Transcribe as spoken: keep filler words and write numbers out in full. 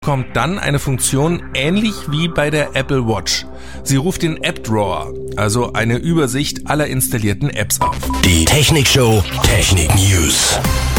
kommt dann eine Funktion ähnlich wie bei der Apple Watch. Sie ruft den App Drawer, also eine Übersicht aller installierten Apps auf. Die Technik Show Technik News.